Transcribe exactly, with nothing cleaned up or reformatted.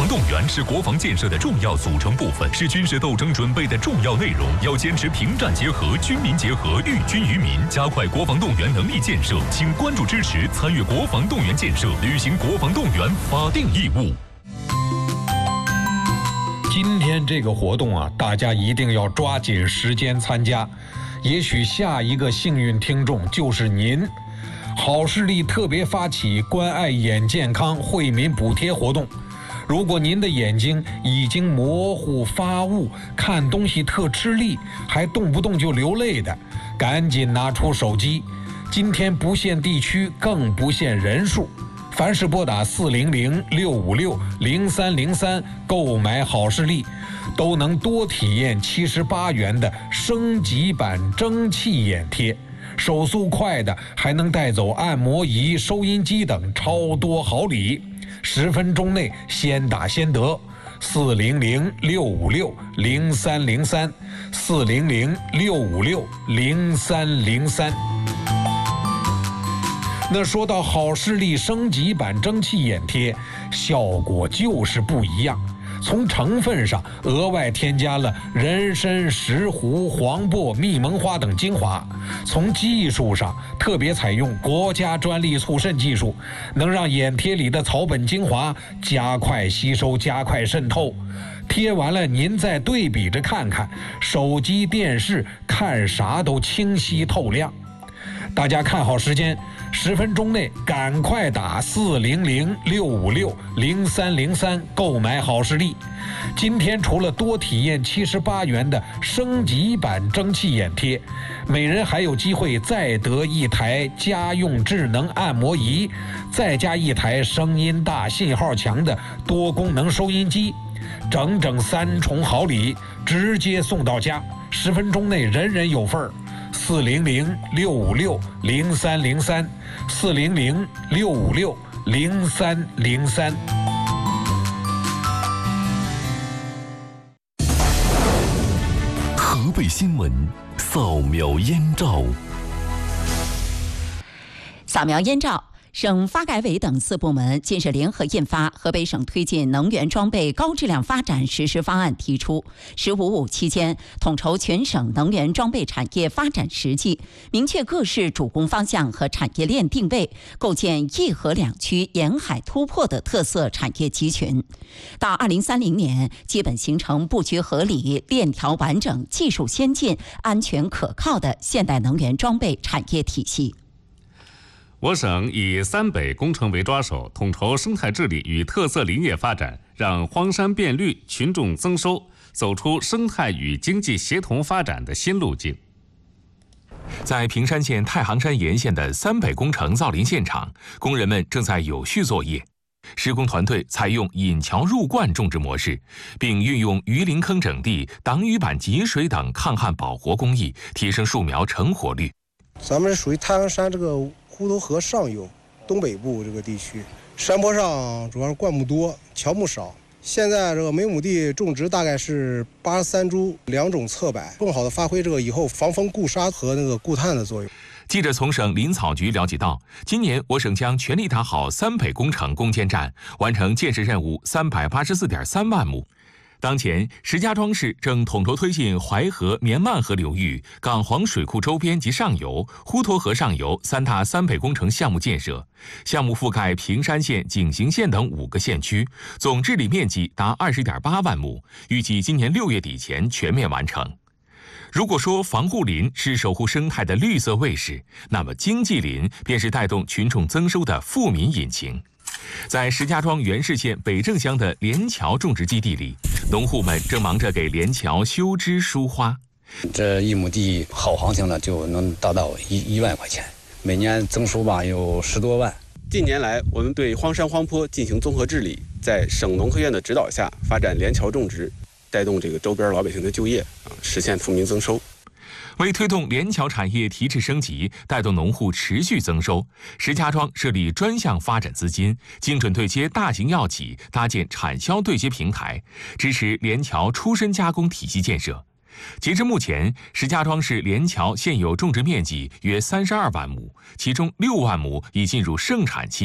防动员是国防建设的重要组成部分，是军事斗争准备的重要内容。要坚持平战结合、军民结合、寓军于民，加快国防动员能力建设。请关注支持，参与国防动员建设，履行国防动员法定义务。 今天这个活动啊，大家一定要抓紧时间参加，也许下一个幸运听众就是您。好视力特别发起关爱眼健康惠民补贴活动，如果您的眼睛已经模糊发雾，看东西特吃力，还动不动就流泪的，赶紧拿出手机。今天不限地区，更不限人数，凡是拨打四零零六五六零三零三购买好视力，都能多体验七十八元的升级版蒸汽眼贴，手速快的还能带走按摩仪、收音机等超多好礼，十分钟内先打先得。四零零六五六零三零三，四零零六五六零三零三。那说到好视力升级版蒸汽眼贴，效果就是不一样。从成分上额外添加了人参、石斛、黄柏、蜜蒙花等精华，从技术上特别采用国家专利促渗技术，能让眼贴里的草本精华加快吸收、加快渗透。贴完了您再对比着看看，手机、电视看啥都清晰透亮。大家看好时间，十分钟内赶快打四零零六五六零三零三购买好视力。今天除了多体验七十八元的升级版蒸汽眼贴，每人还有机会再得一台家用智能按摩仪，再加一台声音大、信号强的多功能收音机，整整三重好礼，直接送到家，十分钟内人人有份儿。四零零六五六零三零三，四零零六五六零三零三。 河北新闻扫描烟照， 扫描烟照。省发改委等四部门近日联合印发《河北省推进能源装备高质量发展实施方案》，提出“十五五”期间统筹全省能源装备产业发展实际，明确各市主攻方向和产业链定位，构建一河两区、沿海突破的特色产业集群。到二零三零年，基本形成布局合理、链条完整、技术先进、安全可靠的现代能源装备产业体系。 我省以三北工程为抓手，统筹生态治理与特色林业发展，让荒山变绿、群众增收，走出生态与经济协同发展的新路径。 在平山县太行山沿线的三北工程造林现场，工人们正在有序作业。施工团队采用引桥入灌种植模式，并运用鱼鳞坑整地、挡雨板集水等抗旱保活工艺，提升树苗成活率。 咱们是属于太行山这个滹沱河上游东北部这个地区，山坡上主要是灌木多，乔木少。现在这个每亩地种植大概是八十三株两种侧柏，更好的发挥这个以后防风固沙和那个固碳的作用。 记者从省林草局了解到，今年我省将全力打好三北工程攻坚战，完成建设任务三百八十四点三万亩。当前，石家庄市正统筹推进淮河、绵漫河流域、港黄水库周边及上游、滹沱河上游三大三北工程项目建设，项目覆盖平山县、景行县等五个县区，总治理面积达二十点八万亩，预计今年六月底前全面完成。如果说防护林是守护生态的绿色卫士，那么经济林便是带动群众增收的富民引擎。在石家庄元市县北正乡的连桥种植基地里，农户们正忙着给连桥修枝疏花。 这一亩地好行情了，就能达到一一万块钱，每年增收吧有十多万。 近年来，我们对荒山荒坡进行综合治理，在省农科院的指导下，发展连桥种植，带动这个周边老百姓的就业啊，实现富民增收。 为推动连桥产业提质升级，带动农户持续增收，石家庄设立专项发展资金，精准对接大型药企，搭建产销对接平台，支持连桥出深加工体系建设。截至目前，石家庄市连桥现有种植面积约三十二万亩，其中六万亩已进入盛产期。